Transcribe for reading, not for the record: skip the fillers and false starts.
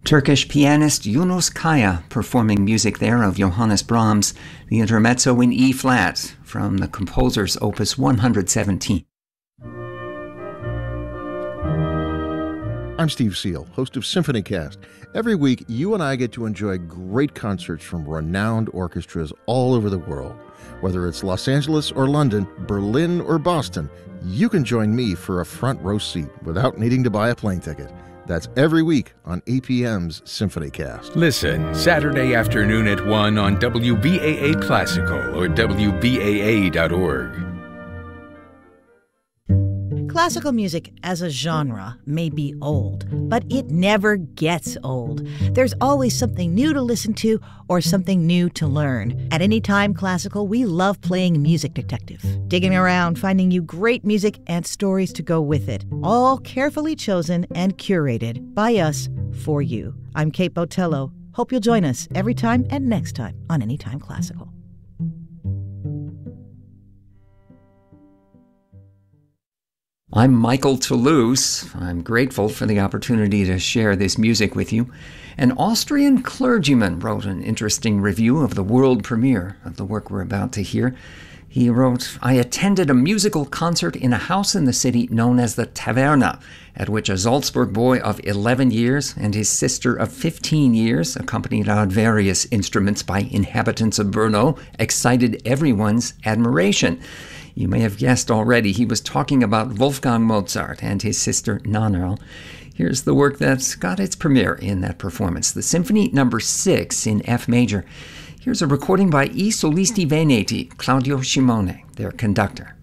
Turkish pianist Yunus Kaya performing music there of Johannes Brahms, the Intermezzo in E-flat from the composer's Opus 117. I'm Steve Seal, host of SymphonyCast. Every week, you and I get to enjoy great concerts from renowned orchestras all over the world. Whether it's Los Angeles or London, Berlin or Boston, you can join me for a front row seat without needing to buy a plane ticket. That's every week on APM's SymphonyCast. Listen Saturday afternoon at 1 on WBAA Classical or WBAA.org. Classical music as a genre may be old, but it never gets old. There's always something new to listen to or something new to learn. At Anytime Classical, we love playing Music Detective, digging around, finding you great music and stories to go with it, all carefully chosen and curated by us for you. I'm Kate Botello. Hope you'll join us every time and next time on Anytime Classical. I'm Michael Toulouse. I'm grateful for the opportunity to share this music with you. An Austrian clergyman wrote an interesting review of the world premiere of the work we're about to hear. He wrote, "I attended a musical concert in a house in the city known as the Taverna, at which a Salzburg boy of 11 years and his sister of 15 years, accompanied on various instruments by inhabitants of Brno, excited everyone's admiration." You may have guessed already he was talking about Wolfgang Mozart and his sister Nannerl. Here's the work that's got its premiere in that performance, the Symphony No. 6 in F major. Here's a recording by I Solisti Veneti, Claudio Scimone, their conductor.